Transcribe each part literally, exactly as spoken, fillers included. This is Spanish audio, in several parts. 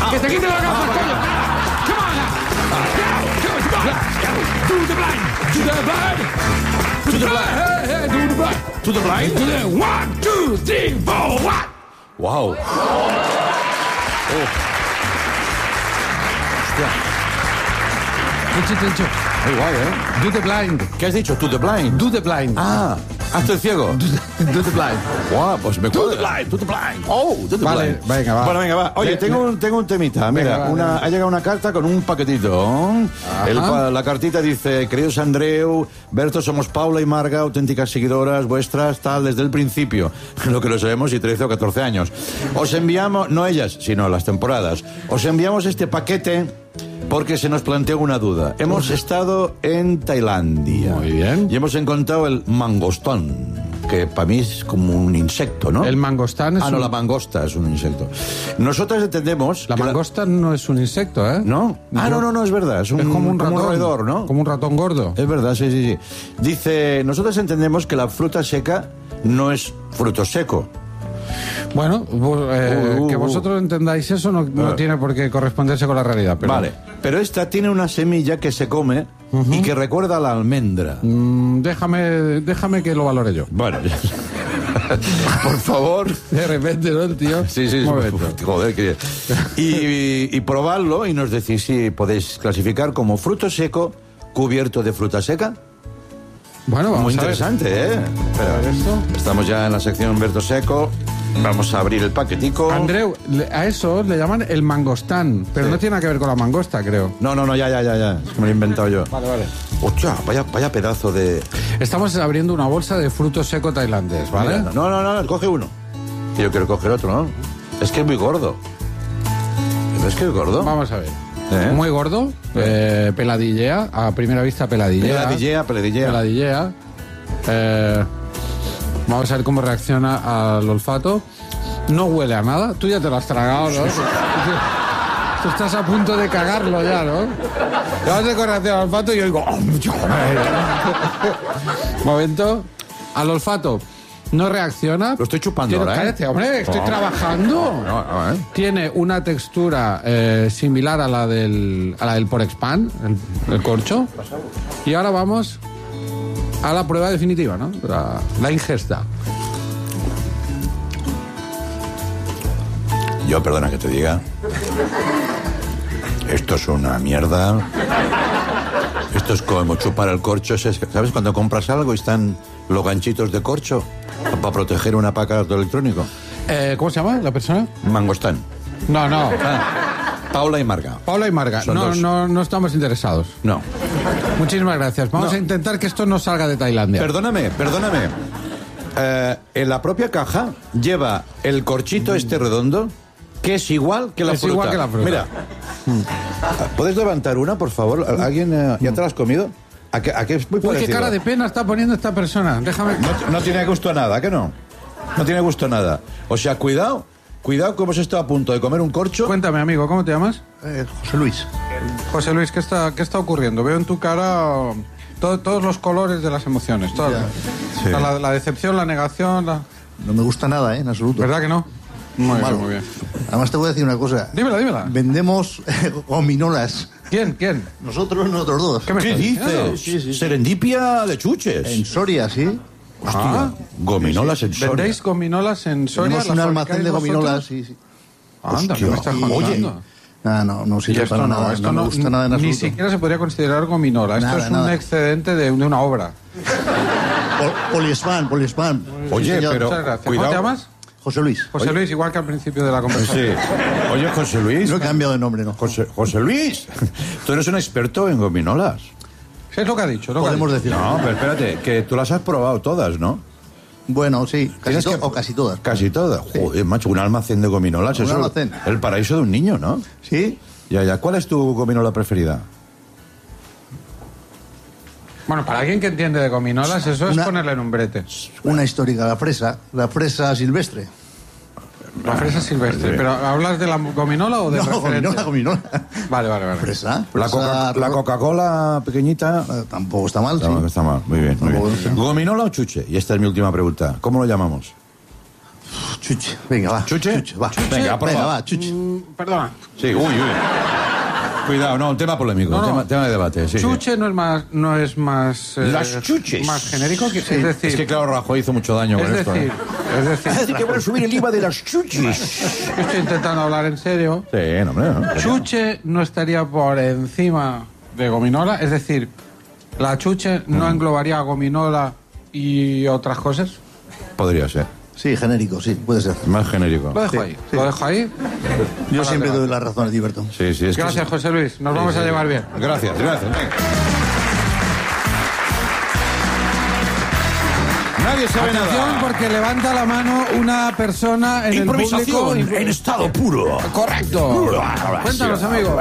Ah, que te quite la gafa, coño. Come on now. Come on. Do the blind. Do the blind. To the blind. Hey, hey, do the blind. To the blind. To the one, two, three, four, one. Wow. Oh. Hostia. Hecho, hecho. Muy guay, ¿eh? Do the blind. ¿Qué has dicho? To the blind. Do the blind. Ah, hazte el ciego. Do the, do the blind. Guau, pues me Do cuadra. the blind. To the blind. Oh, to the Vale, blind. venga, va. Bueno, venga, va. Oye, Le- tengo le- un, tengo un temita. Mira, Venga, va, una, venga. ha llegado una carta con un paquetito. El pa- la cartita dice: queridos Andreu, Berto, somos Paula y Marga, auténticas seguidoras vuestras, tal, desde el principio. Lo que lo sabemos, y trece o catorce años. Os enviamos, no ellas, sino las temporadas, os enviamos este paquete porque se nos planteó una duda. Hemos estado en Tailandia. Muy bien. Y hemos encontrado el mangostón, que para mí es como un insecto, ¿no? El mangostán es Ah, no, un- la mangosta es un insecto. Nosotros entendemos... La que mangosta no es un insecto, ¿eh? ¿No? Ah, no, no, no, es verdad. Es, un, Es como un ratón. roedor, ¿no? Como un ratón gordo. Es verdad, sí, sí, sí. Dice, nosotros entendemos que la fruta seca no es fruto seco. Bueno, bu- eh, Uh, uh, que uh. vosotros entendáis eso no, no Ah. tiene por qué corresponderse con la realidad. Pero, Vale. Pero esta tiene una semilla que se come y que recuerda a la almendra. Mm, déjame, déjame que lo valore yo. Bueno, por favor. De repente, ¿no, el tío? Sí, sí, Un sí. momento. Joder, que... Y, y probarlo y nos decís si podéis clasificar como fruto seco cubierto de fruta seca. Bueno, vamos Muy a ver. interesante, ¿eh? A ver esto. Estamos ya en la sección Berto Seco. Vamos a abrir el paquetico. Andreu, le- a eso le llaman el mangostán, pero Sí. no tiene nada que ver con la mangosta, creo. No, no, no, ya, ya, ya, ya. Es que me lo he inventado yo. Vale, vale. Hostia, vaya, vaya pedazo de... Estamos abriendo una bolsa de fruto seco tailandés, ¿vale? Mira, no, no, no, no, coge uno. Yo quiero coger otro, ¿no? Es que es muy gordo. ¿Ves que es gordo? Vamos a ver. ¿Eh? Muy gordo, eh, peladillea, a primera vista peladillea. Peladillea, peladillea. Peladillea. Eh, vamos a ver cómo reacciona al olfato. No huele a nada. Tú ya te lo has tragado, ¿no? Tú estás a punto de cagarlo ya, ¿no? Ya vas de correacción al olfato y yo digo... Momento. Al olfato. No reacciona. Lo estoy chupando Tiene- ahora, ¿eh? Cállate, hombre, estoy No. trabajando. No, no, ¿eh? Tiene una textura eh, similar a la del, a la del Porexpan, el, el corcho. Y ahora vamos a la prueba definitiva, ¿no? La, la ingesta. Yo, perdona que te diga. Esto es una mierda. Esto es como chupar el corcho. ¿Sabes cuando compras algo y están los ganchitos de corcho para proteger un aparato electrónico? Eh, ¿Cómo se llama la persona? Mangostán. No, no. Paula y Marga. Paula y Marga. Son No, dos. no, no estamos interesados. No. Muchísimas gracias. Vamos No. a intentar que esto no salga de Tailandia. Perdóname, perdóname. Eh, en la propia caja lleva el corchito este redondo, que es igual que la Es fruta. igual que la fruta. Mira. ¿Puedes levantar una, por favor? ¿Alguien eh, ya te la has comido? ¿A qué, a qué es muy Uy, parecido? qué cara de pena está poniendo esta persona. Déjame... No, no tiene gusto a nada, ¿a qué no? No tiene gusto a nada. O sea, cuidado, cuidado que hemos estado a punto de comer un corcho. Cuéntame, amigo, ¿cómo te llamas? Eh, José Luis. José Luis, ¿qué está, qué está ocurriendo? Veo en tu cara um, to- todos los colores de las emociones. todas. Sí. La, la- la decepción, la negación, la... No me gusta nada, ¿eh? En absoluto. ¿Verdad que no? Muy Malo. bien, muy bien. Además te voy a decir una cosa. Dímela, dímela. Vendemos eh, gominolas. ¿Quién? ¿Quién? Nosotros, nosotros dos. ¿Qué me ¿Qué estás diciendo? dices? Sí, sí, sí. Serendipia de chuches. En Soria, ¿sí? Hostia, gominolas en Soria. ¿Vendéis gominolas en Soria? Tenemos ¿Las un almacén de fabricáis gominolas, vosotros? sí, sí. Anda, ¿qué me estás Y- contando? Ah, no, no Y sirve esto para no, nada. esto no, no, me gusta nada en ni absoluto. siquiera se podría considerar gominola. Esto Nada, es un nada. excedente de, de una obra. Pol- Poliespan, Poliespan. Oye, Sí, señor. pero- Muchas gracias. cuidado. ¿Cómo te llamas? José Luis. José Oye. Luis, igual que al principio de la conversación. Sí. Oye, José Luis. No he cambiado de nombre, no. José, José Luis, tú eres un experto en gominolas. Es lo que ha dicho, lo que ha Podemos dicho. decir. No, pero espérate, que tú las has probado todas, ¿no? Bueno, sí. Casi Tienes to- que- O casi todas. Casi todas. Joder, macho, un almacén de gominolas. Un eso es almacén. el paraíso de un niño, ¿no? ¿Sí? Ya, ya. ¿Cuál es tu gominola preferida? Bueno, para alguien que entiende de gominolas, eso es Una- ponerle en un brete. Una histórica, la fresa. La fresa silvestre. La fresa silvestre. sí. ¿Pero hablas de la gominola o del No, referente? gominola, gominola. Vale, vale, vale. Fresa. La, fresa, Coca- la ro- Coca-Cola pequeñita. eh, Tampoco está mal, sí. No, está mal. Muy bien, muy Tampoco bien. está. ¿Gominola o chuche? Y esta es mi última pregunta. ¿Cómo lo llamamos? Chuche. Venga, va. ¿Chuche? Chuche, va. Venga, prueba. Venga, va, chuche. Mm, perdona. Sí, uy, uy. Cuidado, no, un tema polémico, No, no. Tema, tema de debate. Sí, chuche sí. no es más, no es más, eh, Las chuches. más genérico, que, es decir, Es que claro, Rajoy hizo mucho daño es con esto. decir, ¿eh? es decir, Así que van a subir el I V A de las chuches. yo estoy intentando hablar en serio. Sí, no, hombre. No. Chuche no estaría por encima de gominola, es decir, la chuche no englobaría gominola y otras cosas. Podría ser. Sí, genérico, sí, puede ser. Más genérico. Lo dejo Sí, ahí, sí. lo dejo ahí. Yo Para siempre debate. doy la razón a Diverto. Sí, sí, es que Gracias, sí. José Luis, nos vamos Sí, a sí. llevar bien. Gracias, gracias. Venga. Nadie sabe Atención, nada. porque levanta la mano una persona en el Improvisación público. en estado puro. Correcto. Cuéntanos, amigo.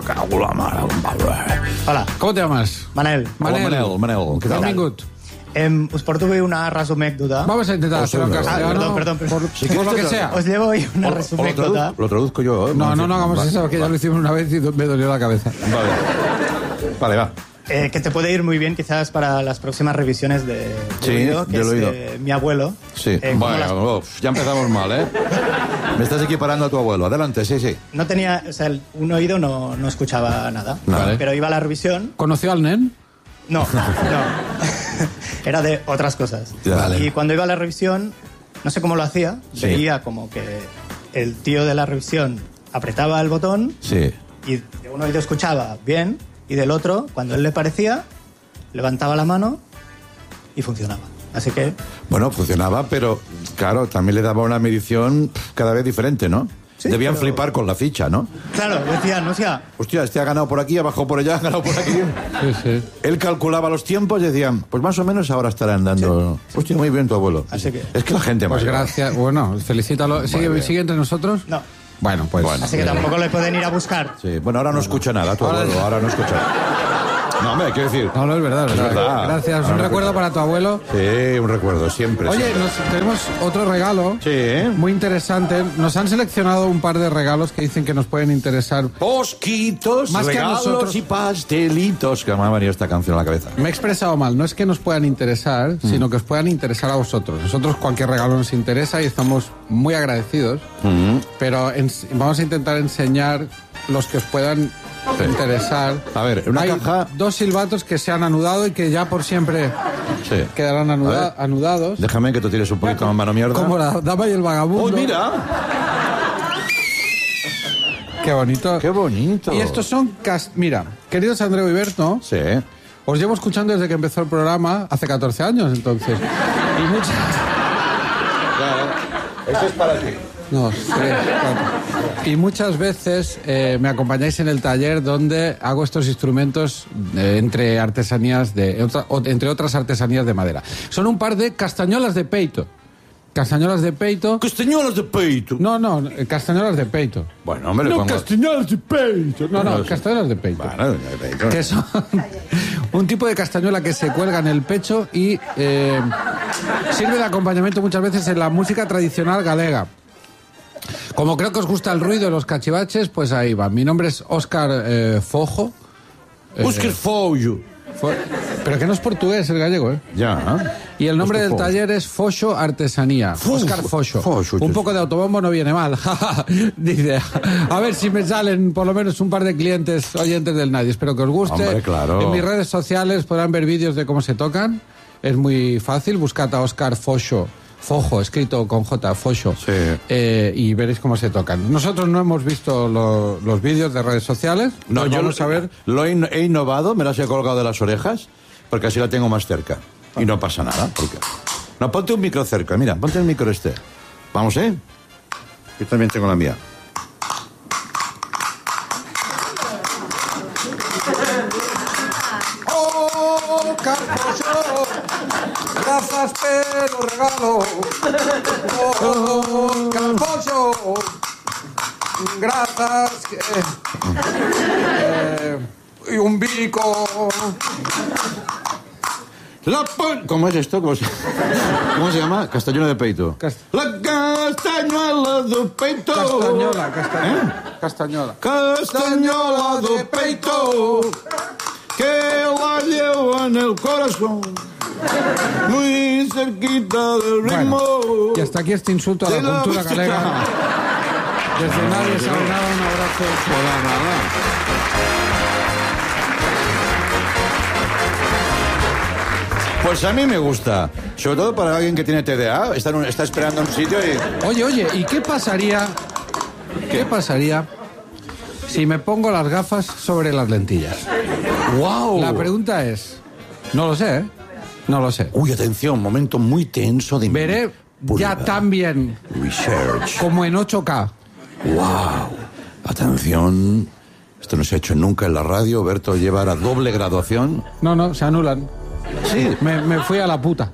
Hola, ¿Cómo te llamas? Manel. Manel, Manel, Manel, ¿qué tal? Benvingut. Em, us porto avui una resumècdota. Vamos a intentar hacerlo en Ah, castellano. perdón, perdón, perdón. Por, Si por quieres lo que te- sea. Os llevo hoy una O- o lo, resumècdota. traduzco, lo traduzco yo. ¿eh? No, no, no hagamos Vale. eso, que ya lo hicimos una vez y me dolió la cabeza. Vale. Vale, va. Eh, que te puede ir muy bien quizás para las próximas revisiones de, de Sí, oído, que del es oído. de mi abuelo. Sí. Eh, como las- bueno, uf, ya empezamos mal, ¿eh? Me estás equiparando a tu abuelo. Adelante, sí, sí. no tenía, o sea, el- un oído no, no escuchaba nada. Vale. Pero iba a la revisión. ¿Conoció al nen? No, no. Era de otras cosas. Ya. Vale. Y cuando iba a la revisión, no sé cómo lo hacía, Sí. veía como que el tío de la revisión apretaba el botón Sí. y de un oído escuchaba bien y del otro, cuando él le parecía, levantaba la mano y funcionaba. Así que, Bueno, funcionaba, pero claro, también le daba una medición cada vez diferente, ¿no? Sí, Debían pero- flipar con la ficha, ¿no? claro, decía, no sea, Hostia, este ha ganado por aquí, ha bajado por allá, ha ganado por aquí. Sí, sí. Él calculaba los tiempos y decían, pues más o menos ahora estarán dando. Hostia, muy bien tu abuelo. Así que- Es que la gente Pues mayor- gracias. Bueno, felicítalo. ¿Sigue, bien. ¿Sigue entre nosotros? no. Bueno, pues. Bueno. Así que tampoco le pueden ir a buscar. Sí, bueno, ahora no escucha nada, tu Ahora- abuelo, ahora no escucha. No, hombre, quiero decir. No, no, es verdad, es verdad. verdad. Gracias. Ahora Un no recuerdo escucha. para tu abuelo. Sí, un recuerdo, siempre. Oye, siempre. nos, tenemos otro regalo. Sí, ¿eh? Muy interesante. Nos han seleccionado un par de regalos que dicen que nos pueden interesar. Posquitos, Más que a regalos nosotros. y pastelitos. Que me ha venido esta canción a la cabeza. Me he expresado mal. No es que nos puedan interesar, Mm. sino que os puedan interesar a vosotros. Nosotros cualquier regalo nos interesa y estamos muy agradecidos. Mm. Pero ens- vamos a intentar enseñar los que os puedan Sí. interesar. A ver, una Hay caja- dos silbatos que se han anudado y que ya por siempre Sí. quedarán anuda- A ver. anudados. Déjame que tú tires un poquito más mano mierda. Como la dama y el vagabundo. ¡Oh, mira! Qué bonito. ¡Qué bonito! Y estos son... cas- Mira, queridos Andreu y Berto, Sí. os llevo escuchando desde que empezó el programa, hace catorce años entonces. Y muchas... Eso es para ti. No, tres, cuatro. Y muchas veces eh, me acompañáis en el taller donde hago estos instrumentos eh, entre artesanías de otra- o- entre otras artesanías de madera. Son un par de castañolas de peito. Castañolas de peito. Castañuelas de peito. No, no, eh, castañolas de peito. Bueno, hombre, le No, pongo... castañolas de peito. No, no, No, sí. castañolas de peito. Bueno, de peito. Que son un tipo de castañuela que se cuelga en el pecho y eh, sirve de acompañamiento muchas veces en la música tradicional galega. Como creo que os gusta el ruido de los cachivaches, pues ahí va. Mi nombre es Óscar eh, Fojo. Eh, Óscar Fojo. Fo- Pero que no es portugués, es gallego, ¿eh? Ya. Y el nombre Óscar del Fojo. taller es Foxo Artesanía. Fo- Óscar Foxo. Foxo, Un sí. poco de autobombo no viene mal. Dice, a ver si me salen por lo menos un par de clientes oyentes del Nadie. Espero que os guste. Hombre, claro. En mis redes sociales podrán ver vídeos de cómo se tocan. Es muy fácil. Buscad a Óscar Foxo. Fojo, escrito con J, Foxo. Sí. Eh, y veréis cómo se tocan. Nosotros no hemos visto lo- los vídeos de redes sociales. No, Pues yo vamos lo, a ver. lo he, in- he innovado, me las he colgado de las orejas, porque así la tengo más cerca. Y no pasa nada. Porque... No, ponte un micro cerca, mira, ponte el micro este. Vamos, ¿eh? Yo también tengo la mía. Oh, Carposo, gracias pero regalo. Oh, Carposo, gracias. que- eh, y un bico. La pon- ¿Cómo es esto? ¿Cómo se, ¿Cómo se llama? Castañuela de peito. Cast- La castañuela de peito. Castañola, castañola. Castañola. Castañola de peito. Que la llevo en el corazón. Muy cerquita del ritmo. Bueno, y hasta aquí este insulto a la de la cultura música. galega. Desde nadie sabe nada, un abrazo. Hola, nada. Pues a mí me gusta, sobre todo para alguien que tiene T D A, está, en un- está esperando en un sitio y... Oye, oye, ¿y qué pasaría? ¿Qué pasaría si me pongo las gafas sobre las lentillas? ¡Wow! La pregunta es, no lo sé, ¿eh? No lo sé. Uy, atención, momento muy tenso de... Veré ya Pulgar. tan bien Research. como en ocho K. ¡Wow! Atención, esto no se ha hecho nunca en la radio. Berto lleva a doble graduación. No, no, se anulan. Sí. Me, me fui a la puta.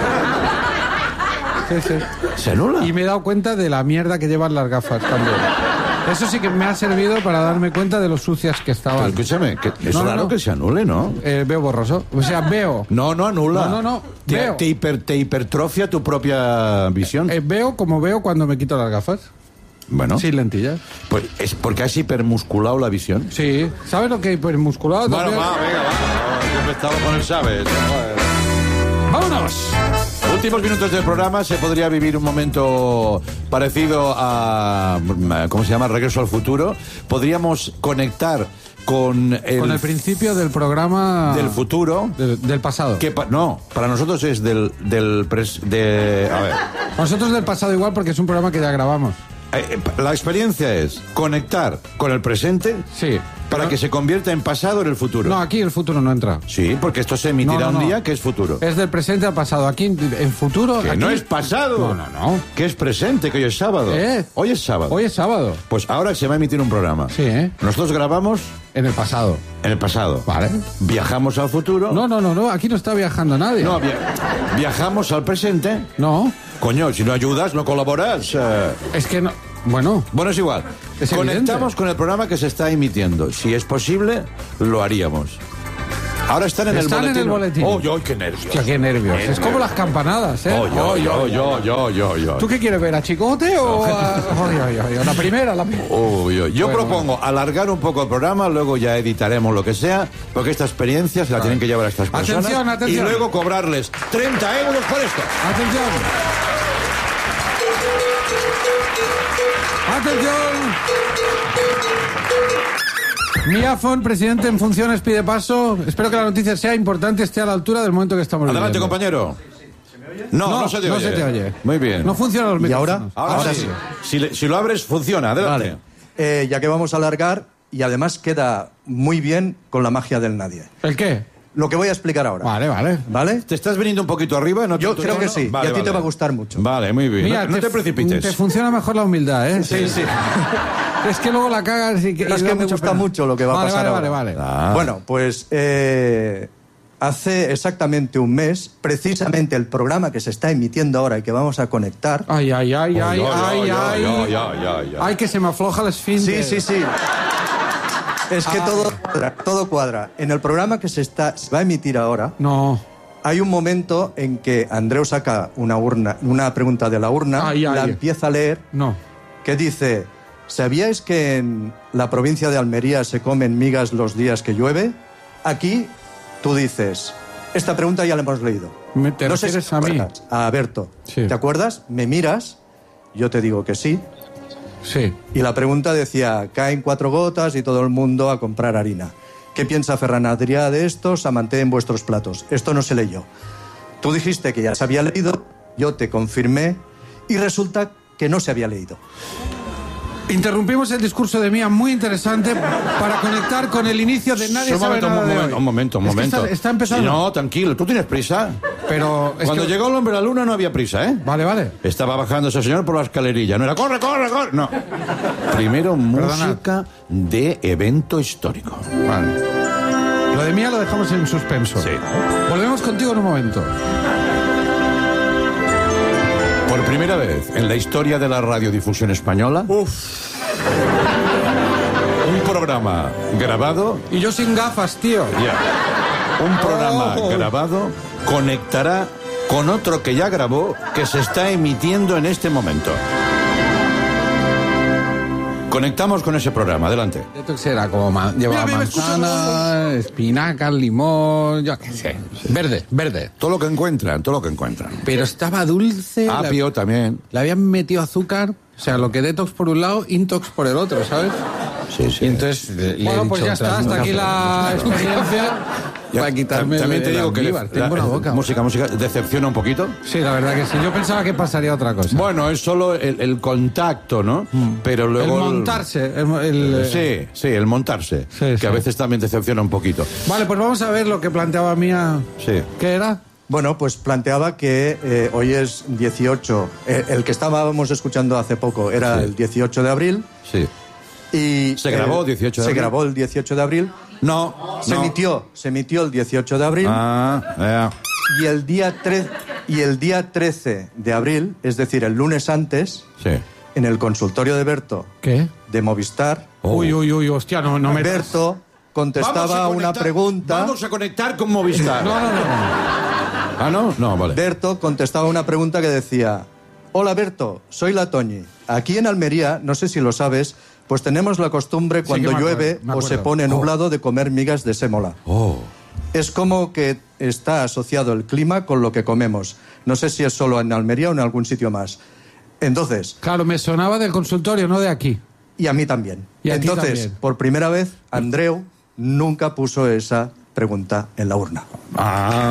Sí, sí. ¿Se anula? Y me he dado cuenta de la mierda que llevan las gafas también. Eso sí que me ha servido para darme cuenta de lo sucias que Pero estaban. escúchame, que es No, no, raro no. que se anule, ¿no? Eh, veo borroso. O sea, veo. No, no anula. No, no, no, Te, veo. te hiper- te hipertrofia tu propia visión. Eh, veo como veo cuando me quito las gafas. bueno, Sin lentillas. pues es porque has hipermusculado la visión. Sí. ¿Sabes lo que hipermusculado? Bueno, también? va, venga, va. Yo me estaba con el sabes. ¡Vámonos! Últimos minutos del programa, se podría vivir un momento parecido a, ¿cómo se llama? Regreso al futuro. Podríamos conectar con el, Con el principio del programa... del futuro. Del, del pasado. Que pa- no, para nosotros es del, del pres- de, a ver, Nosotros del pasado igual porque es un programa que ya grabamos. eh, la experiencia es conectar con el presente Sí. para No- que se convierta en pasado en el futuro. No, aquí el futuro no entra. Sí, porque esto se emitirá No, no, un no. día que es futuro. Es del presente al pasado. Aquí, en futuro... Que aquí- no es pasado. No, no, no. Que es presente, que hoy es sábado. Eh. Hoy es sábado. Hoy es sábado. Pues ahora se va a emitir un programa. Sí, ¿eh? Nosotros grabamos En el pasado. en el pasado. Vale. Viajamos al futuro. No, no, no, no. Aquí no está viajando nadie. No, via- viajamos al presente. No. Coño, si no ayudas, no colaboras. eh. Es que no... Bueno, Bueno, es igual. Es Conectamos evidente. con el programa que se está emitiendo. Si es posible, lo haríamos. Ahora están en Están el en el boletín. boletín. Oh, oh, qué nervios. hostia, qué nervios. Es como las campanadas, ¿eh? Oh, yo, yo, yo, yo, yo, yo. ¿Tú qué quieres ver? ¿A Chicote o a... Oye, oye, oye, la primera? La... Oh, yo yo Bueno, propongo alargar un poco el programa, luego ya editaremos lo que sea, porque esta experiencia se la tienen que llevar a estas personas. Atención, atención. Y luego cobrarles treinta euros por esto. ¡Atención! ¡Atención! Miafon, presidente en funciones, pide paso. Espero que la noticia sea importante, esté a la altura del momento que estamos Adelante, viviendo. compañero. No, no, No, se te no oye. se te oye. Muy bien. No funcionan los ¿Y ahora? micrófonos. Ahora, Ahora sí. sí. Si, le- si lo abres, funciona. Adelante. Vale. Eh, ya que vamos a alargar, y además queda muy bien con la magia del nadie. ¿El qué? Lo que voy a explicar ahora. Vale, vale. ¿Vale? ¿Te estás viniendo un poquito arriba? ¿No? Yo ¿Tu creo que tono? sí. Vale, y a ti te vale. va a gustar mucho. Vale, muy bien. Mira, no, no te, precipites. Te funciona mejor la humildad, ¿eh? Sí, sí. Es que luego la cagas y que... Pero es y que da me mucha gusta pena. mucho lo que va a Vale, pasar Vale, ahora. vale, vale. Ah. Bueno, pues eh, hace exactamente un mes, precisamente el programa que se está emitiendo ahora y que vamos a conectar. Ay, ay, ay, ay, Ay, ay, ay, ay. ay, ay, ay, ay. Ay, que se me afloja el esfínter. Sí, sí, sí. Es que Ah. todo cuadra, todo cuadra. En el programa que se, está, se va a emitir ahora, No. hay un momento en que Andreu saca una urna, una pregunta de la urna, Ay, ay. la empieza a leer, No. que dice: ¿sabíais que en la provincia de Almería se comen migas los días que llueve? Aquí tú dices, esta pregunta ya la hemos leído. Me- ¿Te no sé si refieres te a mí? acuerdas, a Berto. Sí. ¿Te acuerdas? Me miras, yo te digo que sí. Sí. Y la pregunta decía, caen cuatro gotas y todo el mundo a comprar harina. ¿Qué piensa Ferran Adrià de esto? Samanté en vuestros platos. Esto no se leyó. Tú dijiste que ya se había leído, yo te confirmé y resulta que no se había leído. Interrumpimos el discurso de Mía, muy interesante, para conectar con el inicio de Nadie un sabe momento, nada un de momento, hoy. un momento, un Es que momento. Está, está empezando. Sí, no, tranquilo, tú tienes prisa. Pero es Cuando que... llegó el hombre a la luna no había prisa, ¿eh? Vale, vale. Estaba bajando ese señor por la escalerilla. No era corre, corre, corre. No. Primero música de evento histórico. Vale. Lo de Mía lo dejamos en suspenso. Sí. Volvemos contigo en un momento. Por primera vez en la historia de la radiodifusión española, un programa grabado, Y yo sin gafas, tío. ya, un programa Oh. grabado conectará con otro que ya grabó, que se está emitiendo en este momento. Conectamos con ese programa, adelante. Detox era como ma- llevaba Mira, mira, manzana, espinacas, limón, yo qué sé. Verde, verde. Todo lo que encuentran, todo lo que encuentran. Pero estaba dulce. Apio le, también. le habían metido azúcar. O sea, lo que detox por un lado, intox por el otro, ¿sabes? Sí, sí. Y entonces le, le Bueno, he pues dicho ya está, otras hasta no, aquí la experiencia. Ya, para quitarme también el- te el digo que le- almíbar. Tengo la- una boca. música, música, decepciona un poquito. Sí, la verdad que sí. Yo pensaba que pasaría otra cosa. Bueno, es solo el, el contacto, ¿no? Pero el luego... montarse. el- el- Sí, sí, el montarse. Sí, que sí. a veces también decepciona un poquito. Vale, pues vamos a ver lo que planteaba Mía. Sí. ¿Qué era? Bueno, pues planteaba que eh, hoy es dieciocho, eh, el que estábamos escuchando hace poco era Sí. el dieciocho de abril. Sí. Y ¿Se grabó el- dieciocho de Se abril? grabó el dieciocho de abril. No, Se no. emitió, se emitió el dieciocho de abril. Ah, ya. Y el día tre- y el día trece de abril, es decir, el lunes antes, Sí. en el consultorio de Berto ¿Qué? de Movistar, Oh. Uy, uy, uy, hostia, no, no me... Berto contestaba Vamos a una conectar- pregunta. Vamos a conectar con Movistar. No, no, no. Ah, ¿no? No, vale. Berto contestaba una pregunta que decía: hola Berto, soy la Toñi. Aquí en Almería, no sé si lo sabes, pues tenemos la costumbre Sí, cuando que me acuerdo, llueve me o se acuerdo. pone nublado de comer migas de sémola. Oh. Es como que está asociado el clima con lo que comemos. No sé si es solo en Almería o en algún sitio más. Entonces, Claro, me sonaba del consultorio, no de aquí. y a mí también. Y a ti Entonces, también. por primera vez, Andreu nunca puso esa pregunta en la urna. Ah.